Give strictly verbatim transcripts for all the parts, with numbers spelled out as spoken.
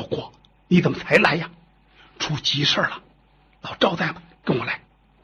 郭，你怎么才来呀？出急事了，老赵在吗？跟我来。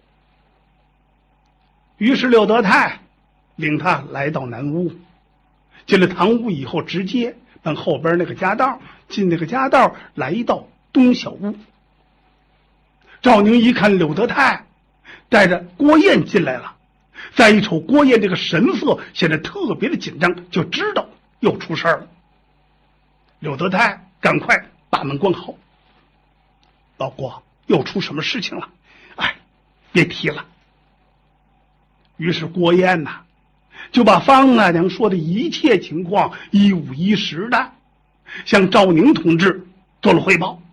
于是柳德泰领他来到南屋，进了堂屋以后，直接奔后边那个夹道，进那个夹道，来到东小屋。赵宁一看柳德泰带着郭燕进来了，再一瞅郭燕这个神色现在特别的紧张，就知道又出事了。柳德泰赶快把门关好。老郭，又出什么事情了？哎，别提了。于是郭燕呐、啊，就把方大娘说的一切情况一五一十的向赵宁同志做了汇报。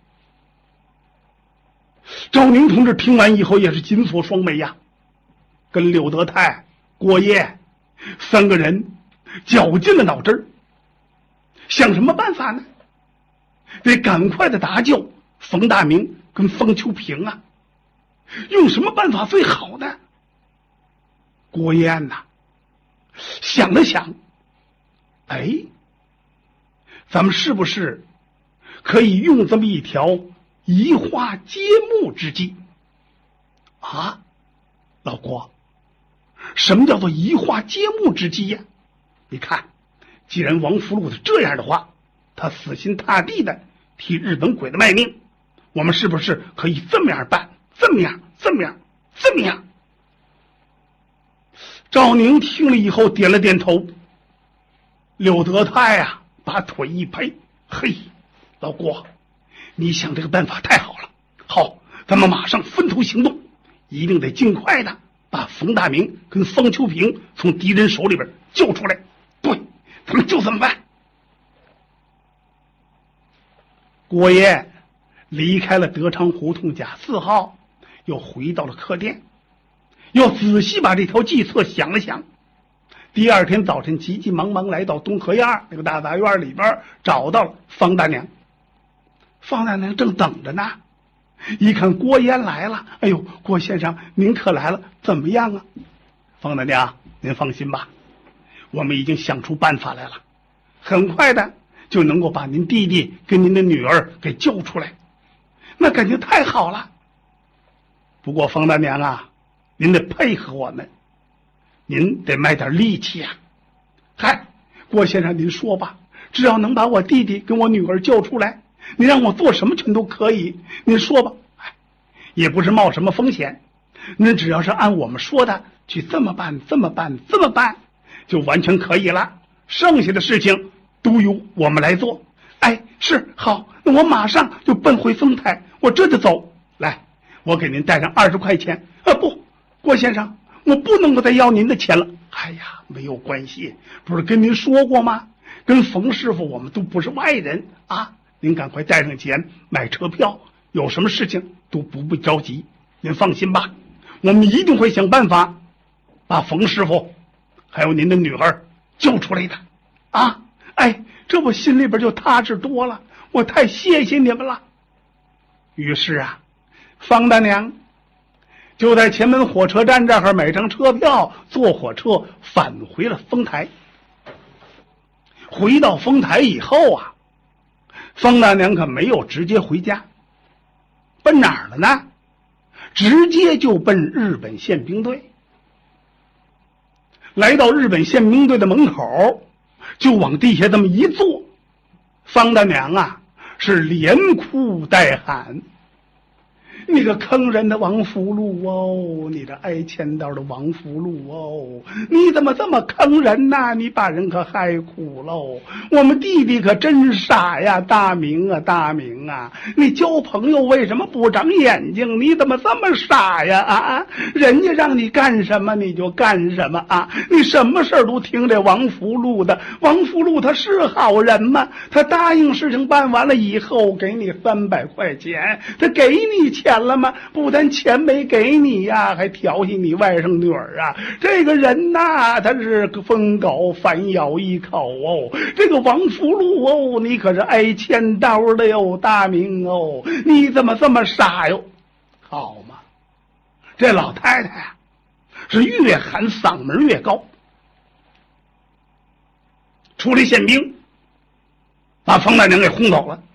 赵宁同志听完以后也是紧锁双眉呀，跟柳德泰、郭燕三个人绞尽了脑汁，想什么办法呢？得赶快的搭救冯大明跟方秋平啊，用什么办法最好呢？郭燕呐、啊，想了想，哎，咱们是不是可以用这么一条移花接木之计啊？老郭，什么叫做移花接木之计呀？你看，既然王福禄是这样的话，他死心塌地的替日本鬼子卖命，我们是不是可以这么样办？这么样，这么样，这么样？赵宁听了以后点了点头。柳德泰啊，把腿一拍，嘿，老郭，你想这个办法太好了。好，咱们马上分头行动，一定得尽快的把冯大明跟方秋平从敌人手里边救出来。对，咱们就这么办。郭燕离开了德昌胡同甲四号，又回到了客店，又仔细把这条计策想了想。第二天早晨急急忙忙来到东河院那个大杂院里边，找到了方大娘。方大娘正等着呢，一看郭燕来了，哎呦，郭先生您可来了，怎么样啊？方大娘您放心吧，我们已经想出办法来了，很快的就能够把您弟弟跟您的女儿给救出来，那感觉太好了。不过方大娘啊，您得配合我们，您得卖点力气啊。嗨，郭先生您说吧，只要能把我弟弟跟我女儿救出来，你让我做什么全都可以，您说吧。哎，也不是冒什么风险，您只要是按我们说的去这么办这么办这么办，就完全可以了，剩下的事情都由我们来做。哎，是，好，那我马上就奔回丰台，我这就走。来，我给您带上二十块钱。啊，不，郭先生，我不能够再要您的钱了。哎呀，没有关系，不是跟您说过吗？跟冯师傅我们都不是外人啊，您赶快带上钱买车票，有什么事情都不必着急，您放心吧，我们一定会想办法把冯师傅还有您的女儿救出来的啊！哎，这我心里边就踏实多了，我太谢谢你们了。于是啊，方大娘就在前门火车站这儿买张车票，坐火车返回了丰台。回到丰台以后啊，方大娘可没有直接回家，奔哪儿了呢？直接就奔日本宪兵队。来到日本宪兵队的门口，就往地下这么一坐，方大娘啊是连哭带喊：你个坑人的王福禄哦，你这挨千刀的王福禄哦，你怎么这么坑人呐？你把人可害苦喽！我们弟弟可真傻呀，大明啊大明啊，你交朋友为什么不长眼睛？你怎么这么傻呀啊？人家让你干什么你就干什么啊？你什么事儿都听这王福禄的。王福禄他是好人吗？他答应事情办完了以后给你三百块钱，他给你钱了吗？不但钱没给你呀，还调戏你外甥女儿啊！这个人呐，他是个疯狗，反咬一口哦。这个王福禄哦，你可是挨千刀的哟，大明哦，你怎么这么傻哟？好嘛，这老太太啊，是越喊嗓门越高。出来宪兵把方大娘给轰走了。